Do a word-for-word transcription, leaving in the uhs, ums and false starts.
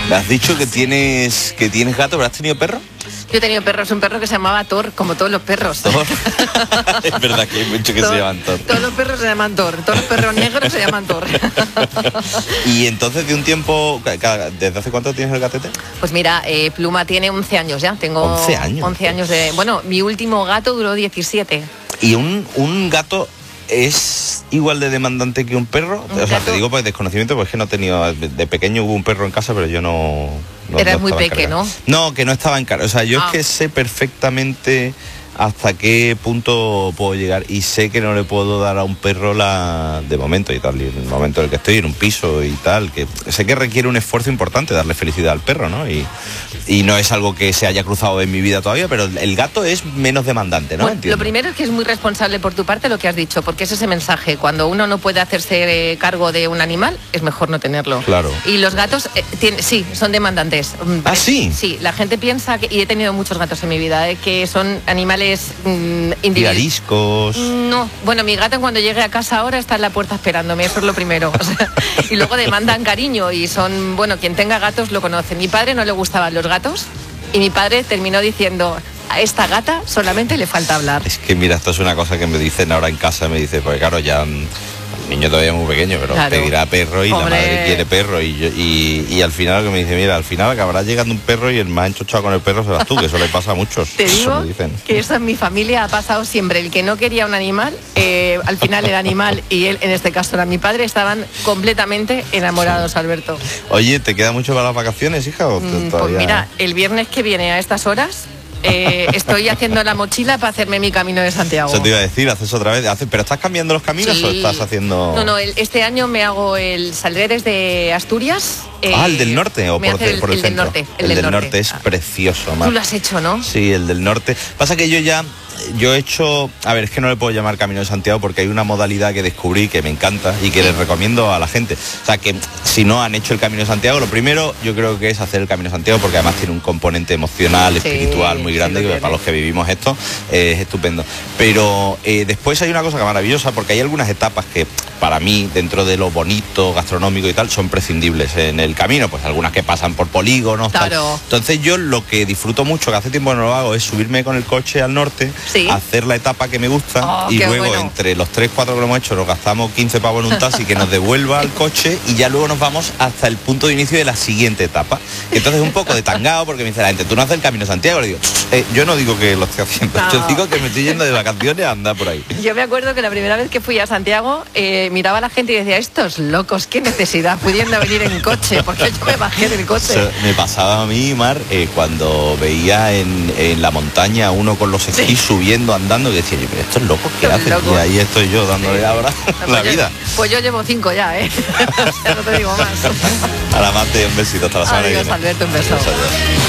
Me has dicho que tienes que tienes gato, pero ¿has tenido perro? Yo he tenido perros, un perro que se llamaba Thor, como todos los perros. ¿Thor? Es verdad que hay muchos que Thor, se llaman Thor. Todos los perros se llaman Thor, todos los perros negros se llaman Thor. Y entonces de un tiempo, ¿desde hace cuánto tienes el gatete? Pues mira, eh, Pluma tiene once años ya, tengo once años. once años de... Bueno, mi último gato duró diecisiete. Y un, un gato... ¿Es igual de demandante que un perro? ¿Un o sea, gato? te digo por desconocimiento, porque es que no he tenido... De pequeño hubo un perro en casa, pero yo no... no Eras no muy estaba peque, encargado. ¿no? No, que no estaba en casa. O sea, yo Ah. es que sé perfectamente hasta qué punto puedo llegar y sé que no le puedo dar a un perro la... De momento y tal, y en el momento en el que estoy en un piso y tal, que sé que requiere un esfuerzo importante darle felicidad al perro, ¿no? Y, y no es algo que se haya cruzado en mi vida todavía, pero el gato es menos demandante, ¿no? Bueno, Entiendo. lo primero es que es muy responsable por tu parte lo que has dicho, porque es ese mensaje. Cuando uno no puede hacerse cargo de un animal, es mejor no tenerlo. Claro. Y los gatos, eh, tiene, sí, son demandantes. ¿Ah, sí? Sí, la gente piensa, que, y he tenido muchos gatos en mi vida, eh, que son animales mm, individuales. Ariscos. No, bueno, mi gata cuando llegue a casa ahora está en la puerta esperándome, eso es lo primero. O sea, y luego demandan cariño y son, bueno, quien tenga gatos lo conoce. Mi padre no le gustaban los gatos y mi padre terminó diciendo... A esta gata solamente le falta hablar. Es que mira, esto es una cosa que me dicen ahora en casa, me dice, pues claro, ya el niño todavía es muy pequeño, pero Claro. pedirá perro y Hombre. la madre quiere perro y, yo, y, y al final lo que me dice, mira, al final acabará llegando un perro y el más enchochado con el perro serás tú, que eso le pasa a muchos. Te Eso digo me dicen. que eso en mi familia ha pasado siempre. El que no quería un animal, eh, al final el animal y él, en este caso era mi padre, estaban completamente enamorados, Alberto. Oye, ¿te queda mucho para las vacaciones, hija? ¿O Mm, todavía? Pues mira, el viernes que viene a estas horas eh, estoy haciendo la mochila para hacerme mi camino de Santiago. Eso te iba a decir, haces otra vez, haces, pero ¿estás cambiando los caminos Sí. o estás haciendo...? No, no, el- este año me hago el... Saldré desde Asturias. eh, Ah, ¿el del norte o me por, hace por el, el del centro? norte. El, del norte, es Ah. precioso, Mar. Tú lo has hecho, ¿no? Sí, el del norte. Pasa que yo ya, yo he hecho, a ver, es que no le puedo llamar Camino de Santiago porque hay una modalidad que descubrí que me encanta y que les recomiendo a la gente. O sea, que si no han hecho el Camino de Santiago, lo primero yo creo que es hacer el Camino de Santiago porque además tiene un componente emocional, Sí, espiritual muy sí grande, lo que tiene. para los que vivimos esto eh, es estupendo. Pero eh, después hay una cosa que maravillosa porque hay algunas etapas que para mí, dentro de lo bonito, gastronómico y tal, son prescindibles en el camino, pues algunas que pasan por polígonos, tal. Claro. Entonces yo lo que disfruto mucho, que hace tiempo no lo hago, es subirme con el coche al norte, Sí. hacer la etapa que me gusta Oh, y qué luego bueno. entre los tres, cuatro que lo hemos hecho nos gastamos quince pavos en un taxi que nos devuelva al coche y ya luego nos vamos hasta el punto de inicio de la siguiente etapa. Entonces un poco de tangao porque me dice la gente, tú no haces el Camino de Santiago. Le digo, eh, yo no digo que lo estoy haciendo, No. yo digo que me estoy yendo de vacaciones a andar por ahí. Yo me acuerdo que la primera vez que fui a Santiago eh, miraba a la gente y decía, estos locos, qué necesidad pudiendo venir en coche, porque yo me bajé del coche. O sea, me pasaba a mí, Mar, eh, cuando veía en, en la montaña a uno con los esquís Sí. subiendo, andando, y decía, yo, pero estos locos, ¿qué Estos hacen? locos. Y ahí estoy yo dándole ahora Pues la yo- vida. Pues yo llevo cinco ya, ¿eh? O sea, no te digo más. A la Mate, un besito, hasta la semana que Adiós, viene. Alberto, un beso. Adiós, adiós.